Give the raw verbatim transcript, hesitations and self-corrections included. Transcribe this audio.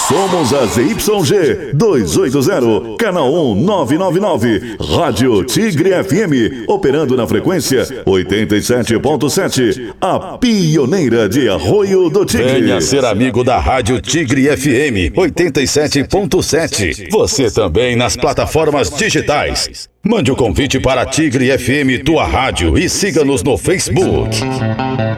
Somos a Z Y G duzentos e oitenta, canal um nove nove nove, Rádio Tigre F M, operando na frequência oitenta e sete ponto sete, a pioneira de Arroio do Tigre. Venha ser amigo da Rádio Tigre F M oitenta e sete ponto sete. Você também nas plataformas digitais. Mande o convite para Tigre F M, tua rádio, e siga-nos no Facebook.